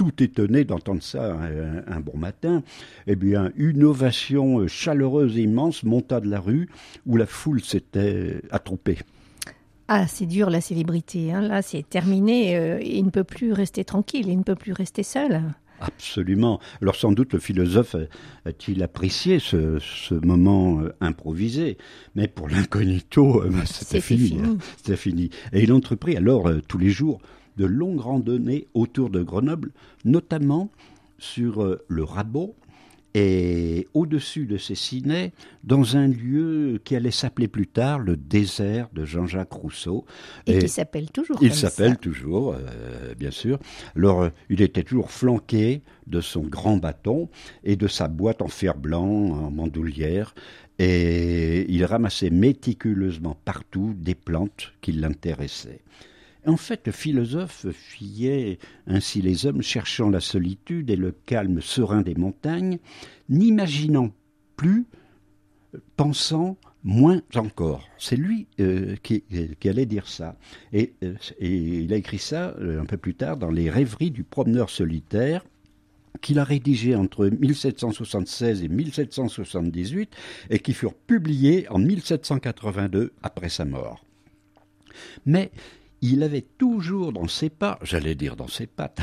tout étonné d'entendre ça un bon matin. Eh bien, une ovation chaleureuse et immense monta de la rue où la foule s'était attroupée. Ah, c'est dur la célébrité, hein. Là, c'est terminé. Il ne peut plus rester tranquille, il ne peut plus rester seul. Absolument. Alors sans doute le philosophe a-t-il apprécié ce moment improvisé, mais pour l'incognito, c'était fini. C'était fini. Et il entreprit alors tous les jours de longues randonnées autour de Grenoble, notamment sur le Rabot et au-dessus de Cessinay, dans un lieu qui allait s'appeler plus tard le désert de Jean-Jacques Rousseau. Et qui s'appelle toujours Il comme s'appelle ça. toujours, bien sûr. Alors, il était toujours flanqué de son grand bâton et de sa boîte en fer blanc, en bandoulière, et il ramassait méticuleusement partout des plantes qui l'intéressaient. En fait, le philosophe fuyait ainsi les hommes cherchant la solitude et le calme serein des montagnes, n'imaginant plus, pensant moins encore. C'est lui qui allait dire ça. Et il a écrit ça un peu plus tard dans les Rêveries du promeneur solitaire, qu'il a rédigé entre 1776 et 1778 et qui furent publiés en 1782 après sa mort. Mais il avait toujours dans ses pas, j'allais dire dans ses pattes,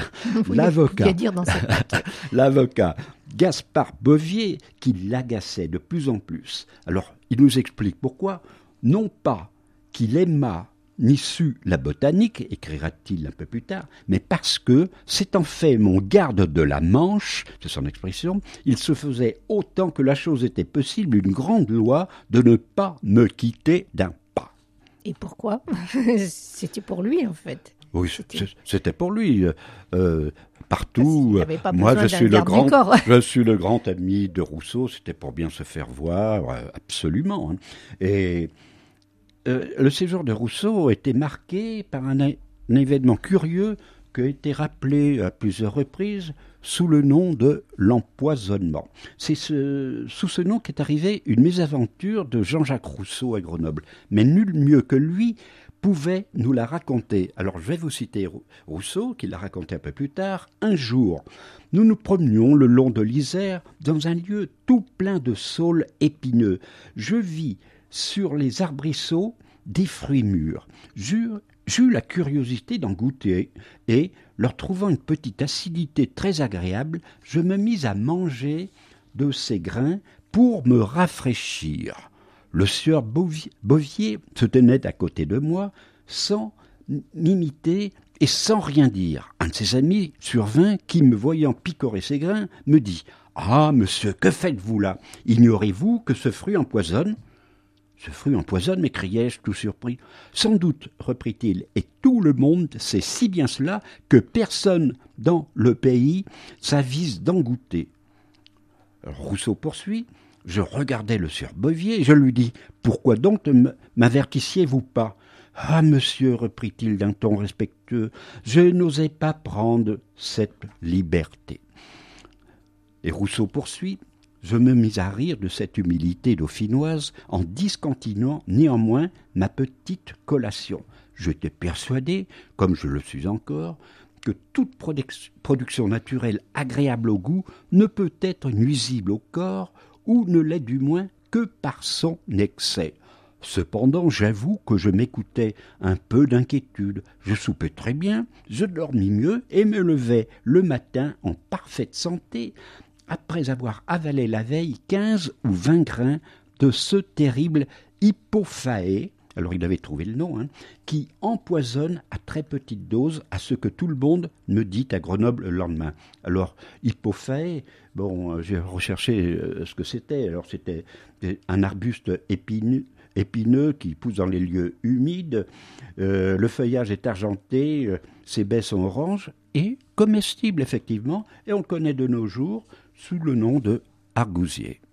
l'avocat Gaspard Bovier qui l'agaçait de plus en plus. Alors, il nous explique pourquoi. Non pas qu'il aimât ni sût la botanique, écrira-t-il un peu plus tard, mais parce que, s'étant fait mon garde de la Manche, c'est son expression, il se faisait autant que la chose était possible une grande loi de ne pas me quitter d'un pas. Et pourquoi ? C'était pour lui, en fait. Oui, c'était pour lui. Partout, moi je suis le grand ami de Rousseau, c'était pour bien se faire voir, absolument. Hein. Et le séjour de Rousseau était marqué par un événement curieux qui a été rappelé à plusieurs reprises sous le nom de l'empoisonnement. C'est sous ce nom qu'est arrivée une mésaventure de Jean-Jacques Rousseau à Grenoble. Mais nul mieux que lui pouvait nous la raconter. Alors je vais vous citer Rousseau, qui l'a raconté un peu plus tard. Un jour, nous nous promenions le long de l'Isère dans un lieu tout plein de saules épineux. Je vis sur les arbrisseaux des fruits mûrs. J'eus la curiosité d'en goûter et, leur trouvant une petite acidité très agréable, je me mis à manger de ces grains pour me rafraîchir. Le sieur Bovier se tenait à côté de moi, sans m'imiter et sans rien dire. Un de ses amis survint qui, me voyant picorer ses grains, me dit « Ah, monsieur, que faites-vous là ? Ignorez-vous que ce fruit empoisonne ?» « Ce fruit empoisonne » m'écriai-je tout surpris. « Sans doute, reprit-il, et tout le monde sait si bien cela que personne dans le pays s'avise d'en goûter. » Rousseau poursuit. Je regardai le sieur Bovier et je lui dis « Pourquoi donc ne m'avertissiez-vous pas ?»« Ah, monsieur, reprit-il d'un ton respectueux, je n'osais pas prendre cette liberté. » Et Rousseau poursuit. Je me mis à rire de cette humilité dauphinoise en discontinuant néanmoins ma petite collation. J'étais persuadé, comme je le suis encore, que toute production naturelle agréable au goût ne peut être nuisible au corps ou ne l'est du moins que par son excès. Cependant, j'avoue que je m'écoutais un peu d'inquiétude. Je soupais très bien, je dormis mieux et me levais le matin en parfaite santé, après avoir avalé la veille 15 ou 20 grains de ce terrible Hippophaë, alors il avait trouvé le nom, qui empoisonne à très petite dose, à ce que tout le monde me dit à Grenoble le lendemain. Alors, Hippophaë, bon, j'ai recherché ce que c'était. Alors, c'était un arbuste épineux qui pousse dans les lieux humides. Le feuillage est argenté, ses baies sont oranges et comestible, effectivement, et on le connaît de nos jours sous le nom de argousier.